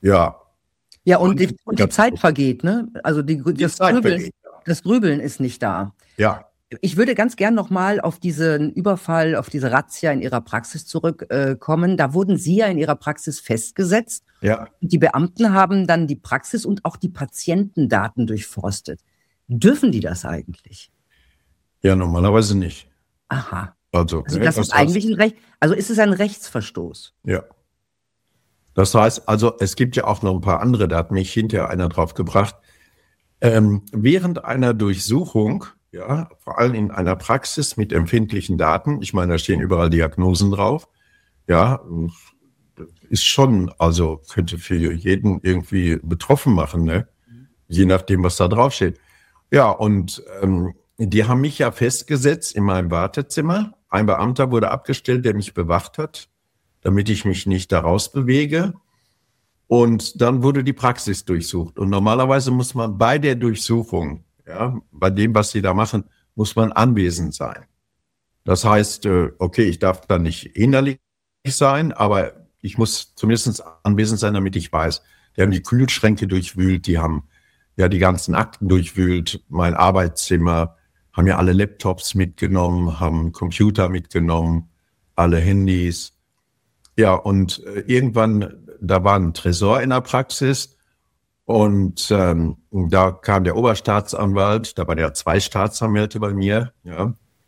Ja. Ja, und die Zeit vergeht, ne? Also das Grübeln ist nicht da. Ja. Ich würde ganz gern nochmal auf diesen Überfall, auf diese Razzia in Ihrer Praxis zurückkommen. Da wurden Sie ja in Ihrer Praxis festgesetzt. Ja. Die Beamten haben dann die Praxis und auch die Patientendaten durchforstet. Dürfen die das eigentlich? Ja, normalerweise nicht. Aha. Also das ist eigentlich ein Recht. Also ist es ein Rechtsverstoß? Ja. Das heißt, also es gibt ja auch noch ein paar andere, da hat mich hinterher einer drauf gebracht. Während einer Durchsuchung, ja, vor allem in einer Praxis mit empfindlichen Daten, ich meine, da stehen überall Diagnosen drauf, ja, ist schon, also könnte für jeden irgendwie betroffen machen, ne? Je nachdem, was da draufsteht. Ja, und die haben mich ja festgesetzt in meinem Wartezimmer. Ein Beamter wurde abgestellt, der mich bewacht hat, damit ich mich nicht da rausbewege. Und dann wurde die Praxis durchsucht. Und normalerweise muss man bei der Durchsuchung, ja, bei dem, was sie da machen, muss man anwesend sein. Das heißt, okay, ich darf da nicht innerlich sein, aber ich muss zumindest anwesend sein, damit ich weiß. Die haben die Kühlschränke durchwühlt, die haben ja die ganzen Akten durchwühlt, mein Arbeitszimmer, haben ja alle Laptops mitgenommen, haben Computer mitgenommen, alle Handys. Ja, und irgendwann, da war ein Tresor in der Praxis und da kam der Oberstaatsanwalt, da waren ja 2 Staatsanwälte bei mir, ja.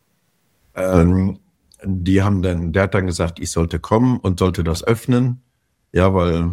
Der hat dann gesagt, ich sollte kommen und sollte das öffnen, ja, weil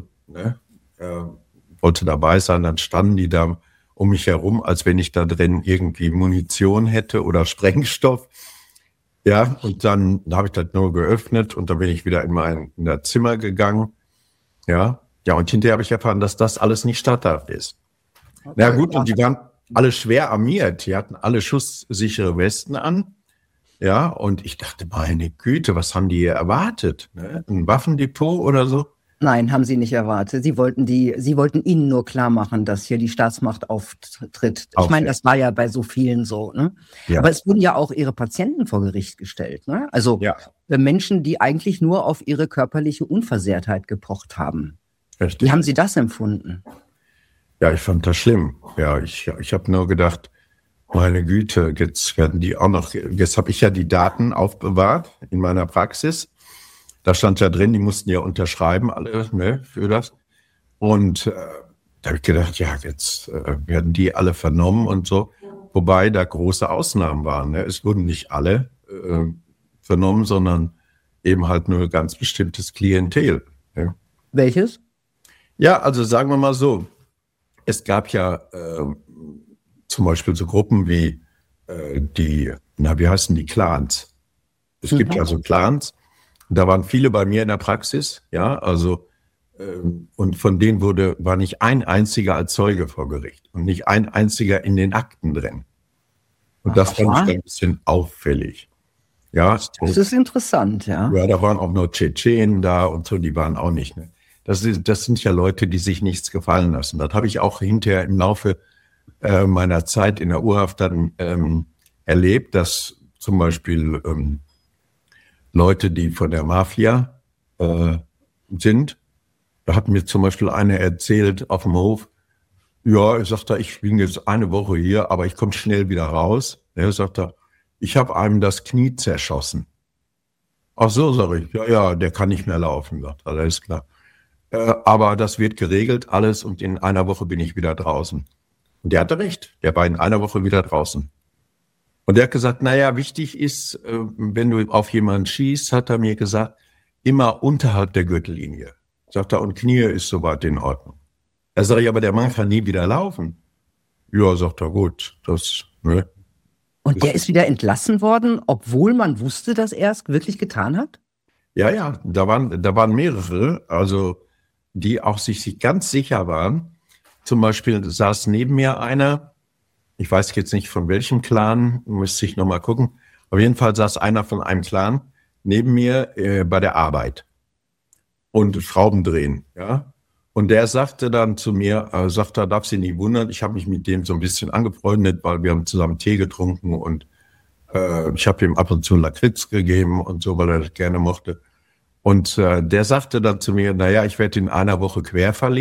wollte dabei sein, dann standen die da um mich herum, als wenn ich da drin irgendwie Munition hätte oder Sprengstoff. Ja, und dann habe ich das nur geöffnet und dann bin ich wieder in das Zimmer gegangen. Ja, und hinterher habe ich erfahren, dass das alles nicht statthaft ist. Okay. Na gut, und die waren alle schwer armiert. Die hatten alle schusssichere Westen an. Ja, und ich dachte, meine Güte, was haben die hier erwartet? Ne? Ein Waffendepot oder so? Nein, haben sie nicht erwartet. Sie wollten Ihnen nur klar machen, dass hier die Staatsmacht auftritt. Ich meine, das war ja bei so vielen so, ne? Ja. Aber es wurden ja auch Ihre Patienten vor Gericht gestellt, ne? Also Menschen, die eigentlich nur auf ihre körperliche Unversehrtheit gepocht haben. Richtig. Wie haben Sie das empfunden? Ja, ich fand das schlimm. Ja, ich habe nur gedacht, meine Güte, jetzt werden die auch noch, jetzt habe ich ja die Daten aufbewahrt in meiner Praxis. Da stand ja drin, die mussten ja unterschreiben, alle, ne, für das. Und da habe ich gedacht, ja, jetzt werden die alle vernommen und so. Wobei da große Ausnahmen waren. Ne? Es wurden nicht alle vernommen, sondern eben halt nur ein ganz bestimmtes Klientel. Ne? Welches? Ja, also sagen wir mal so, es gab ja zum Beispiel so Gruppen wie wie heißen die Clans? Es gibt ja so Clans. Da waren viele bei mir in der Praxis, ja, also und von denen war nicht ein einziger als Zeuge vor Gericht und nicht ein einziger in den Akten drin. Und das fand ich ein bisschen auffällig. Ja, das ist interessant, ja. Ja, da waren auch noch Tschetschenen da und so, die waren auch nicht. Ne? Das sind ja Leute, die sich nichts gefallen lassen. Das habe ich auch hinterher im Laufe meiner Zeit in der Urhaft dann erlebt, dass zum Beispiel Leute, die von der Mafia sind. Da hat mir zum Beispiel einer erzählt auf dem Hof, ja, er sagt, ich bin jetzt eine Woche hier, aber ich komme schnell wieder raus. Er sagt, ich habe einem das Knie zerschossen. Ach so, sage ich, ja, der kann nicht mehr laufen, sagt, alles klar. Aber das wird geregelt, alles, und in einer Woche bin ich wieder draußen. Und der hatte recht, der war in einer Woche wieder draußen. Und der hat gesagt, naja, wichtig ist, wenn du auf jemanden schießt, hat er mir gesagt, immer unterhalb der Gürtellinie. Sagt er, und Knie ist soweit in Ordnung. Er sagt, aber der Mann kann nie wieder laufen. Ja, sagt er, gut, ne. Und der ist wieder entlassen worden, obwohl man wusste, dass er es wirklich getan hat? Ja, da waren mehrere, also die auch sich ganz sicher waren. Zum Beispiel saß neben mir einer, ich weiß jetzt nicht von welchem Clan, müsste ich nochmal gucken. Auf jeden Fall saß einer von einem Clan neben mir bei der Arbeit und Schrauben drehen, ja. Und der sagte dann zu mir, darf Sie nicht wundern, ich habe mich mit dem so ein bisschen angefreundet, weil wir haben zusammen Tee getrunken und ich habe ihm ab und zu Lakritz gegeben und so, weil er das gerne mochte. Und der sagte dann zu mir, naja, ich werde in einer Woche querverlegt.